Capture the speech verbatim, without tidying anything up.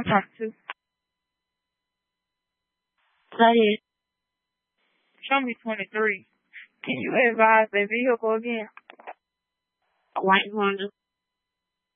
talking to? Say it. Show me twenty-three. Can you advise the vehicle again? A white Honda.